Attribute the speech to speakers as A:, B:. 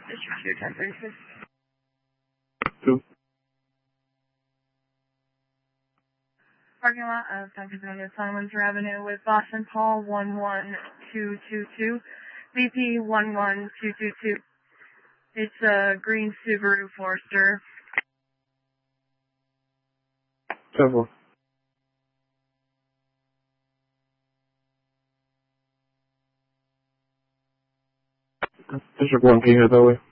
A: District 21036.
B: 2.
A: Parking lot of Dunkin' Donuts on Windsor Avenue with Boston Paul 11222, BP 11222. It's a green Subaru Forester.
B: 10-4. District 1, can you hear that way?